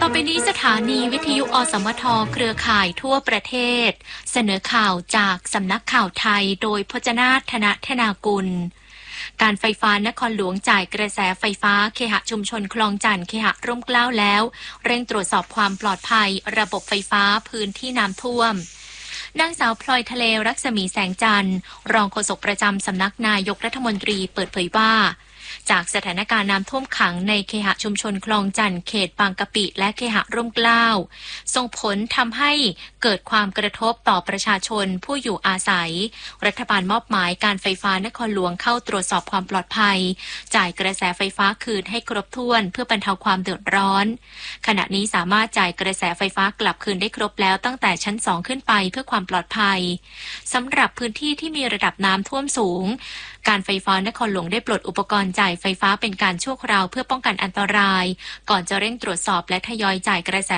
ไปนี้สถานีวิทยุอสมทเครือข่ายทั่วประเทศเสนอข่าวจากสำนักข่าวไทยโดยพจนาถ ธนากุลการไฟฟ้านครหลวงจ่ายกระแสไฟฟ้าเคหะชุมชนคลองจันทน์เคหะร่มเกล้าแล้วเร่งตรวจสอบความปลอดภัยระบบไฟฟ้าพื้นที่น้ำท่วมนางสาวพลอยทะเลรักษมีแสงจันทร์รองโฆษกประจำสำนักนายกรัฐมนตรีเปิดเผยว่าจากสถานการณ์น้ำท่วมขังในเคหะชุมชนคลองจันทน์เขตบางกะปิและเคหะร่มเกล้าส่งผลทำให้เกิดความกระทบต่อประชาชนผู้อยู่อาศัยรัฐบาลมอบหมายการไฟฟ้านครหลวงเข้าตรวจสอบความปลอดภัยจ่ายกระแสไฟฟ้าคืนให้ครบถ้วนเพื่อบรรเทาความเดือดร้อนขณะนี้สามารถจ่ายกระแสไฟฟ้ากลับคืนได้ครบแล้วตั้งแต่ชั้น2ขึ้นไปเพื่อความปลอดภัยสำหรับพื้นที่ที่มีระดับน้ำท่วมสูงการไฟฟ้านครหลวงได้ปลดอุปกรณ์จ่ายไฟฟ้าเป็นการชั่วคราวเพื่อป้องกันอันตรายก่อนจะเร่งตรวจสอบและทยอยจ่ายกระแส